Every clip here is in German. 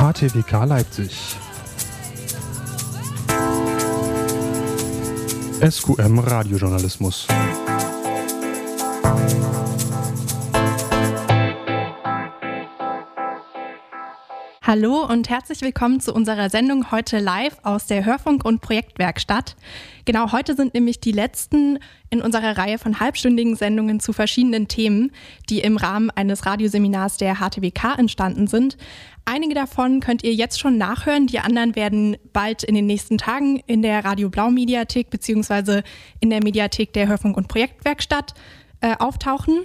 HTWK Leipzig. SQM Radiojournalismus. Hallo und herzlich willkommen zu unserer Sendung heute live aus der Hörfunk- und Projektwerkstatt. Genau, heute sind nämlich die letzten in unserer Reihe von halbstündigen Sendungen zu verschiedenen Themen, die im Rahmen eines Radioseminars der HTWK entstanden sind. Einige davon könnt ihr jetzt schon nachhören, die anderen werden bald in den nächsten Tagen in der Radio Blau Mediathek bzw. in der Mediathek der Hörfunk- und Projektwerkstatt auftauchen.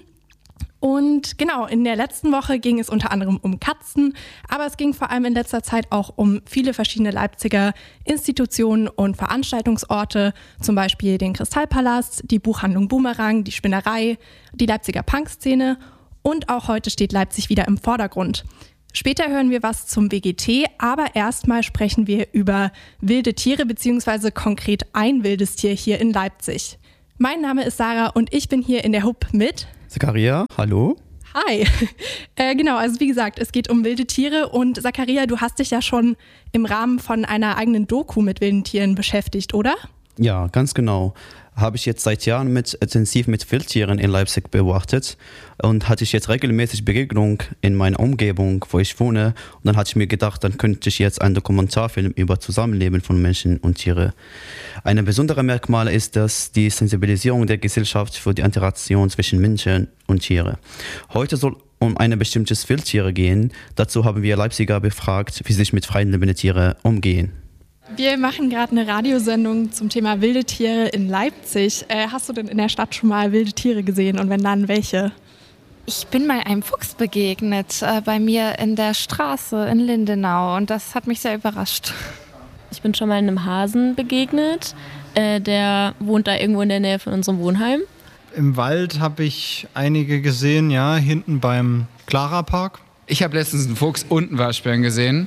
Und genau, in der letzten Woche ging es unter anderem um Katzen, aber es ging vor allem in letzter Zeit auch um viele verschiedene Leipziger Institutionen und Veranstaltungsorte, zum Beispiel den Kristallpalast, die Buchhandlung Boomerang, die Spinnerei, die Leipziger Punkszene und auch heute steht Leipzig wieder im Vordergrund. Später hören wir was zum WGT, aber erstmal sprechen wir über wilde Tiere bzw. konkret ein wildes Tier hier in Leipzig. Mein Name ist Sarah und ich bin hier in der HUB mit Zakaria, hallo. Hi. Genau, also wie gesagt, es geht um wilde Tiere und Zakaria, du hast dich ja schon im Rahmen von einer eigenen Doku mit wilden Tieren beschäftigt, oder? Ja, ganz genau. Habe ich jetzt seit Jahren intensiv mit Wildtieren in Leipzig beobachtet und hatte ich jetzt regelmäßig Begegnung in meiner Umgebung, wo ich wohne. Und dann hatte ich mir gedacht, dann könnte ich jetzt einen Dokumentarfilm über Zusammenleben von Menschen und Tiere. Ein besonderes Merkmal ist, dass die Sensibilisierung der Gesellschaft für die Interaktion zwischen Menschen und Tieren. Heute soll um ein bestimmtes Wildtier gehen. Dazu haben wir Leipziger befragt, wie sie sich mit freien lebenden Tieren umgehen. Wir machen gerade eine Radiosendung zum Thema wilde Tiere in Leipzig. Hast du denn in der Stadt schon mal wilde Tiere gesehen und wenn dann, welche? Ich bin mal einem Fuchs begegnet, bei mir in der Straße in Lindenau und das hat mich sehr überrascht. Ich bin schon mal einem Hasen begegnet, der wohnt da irgendwo in der Nähe von unserem Wohnheim. Im Wald habe ich einige gesehen, ja, hinten beim Clara Park. Ich habe letztens einen Fuchs und einen Waschbären gesehen.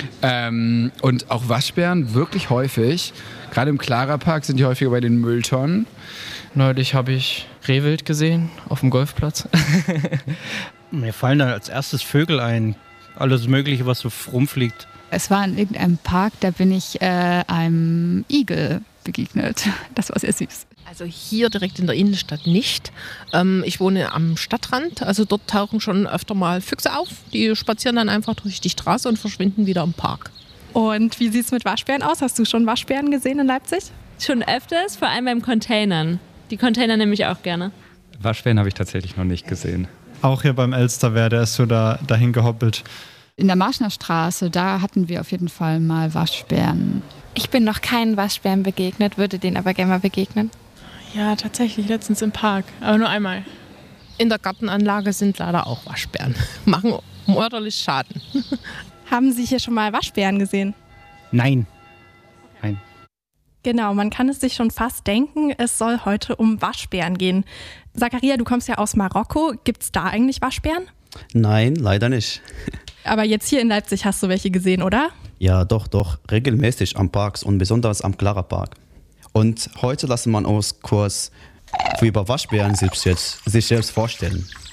Und auch Waschbären wirklich häufig. Gerade im Clara Park sind die häufiger bei den Mülltonnen. Neulich habe ich Rehwild gesehen auf dem Golfplatz. Mir fallen da als erstes Vögel ein. Alles Mögliche, was so rumfliegt. Es war in irgendeinem Park, da bin ich einem Igel begegnet. Das war sehr süß. Also hier direkt in der Innenstadt nicht. Ich wohne am Stadtrand, also dort tauchen schon öfter mal Füchse auf. Die spazieren dann einfach durch die Straße und verschwinden wieder im Park. Und wie sieht es mit Waschbären aus? Hast du schon Waschbären gesehen in Leipzig? Schon öfters, vor allem beim Containern. Die Container nehme ich auch gerne. Waschbären habe ich tatsächlich noch nicht gesehen. Auch hier beim Elsterwehr, der ist so dahin gehoppelt. In der Marschner Straße, da hatten wir auf jeden Fall mal Waschbären. Ich bin noch keinen Waschbären begegnet, würde den aber gerne mal begegnen. Ja, tatsächlich, letztens im Park, aber nur einmal. In der Gartenanlage sind leider auch Waschbären. Machen ordentlich Schaden. Haben Sie hier schon mal Waschbären gesehen? Nein. Nein. Genau, man kann es sich schon fast denken, es soll heute um Waschbären gehen. Zakaria, du kommst ja aus Marokko. Gibt es da eigentlich Waschbären? Nein, leider nicht. Aber jetzt hier in Leipzig hast du welche gesehen, oder? Ja, doch, regelmäßig am Parks und besonders am Clara Park. Und heute lassen wir uns kurz über Waschbären sich selbst vorstellen.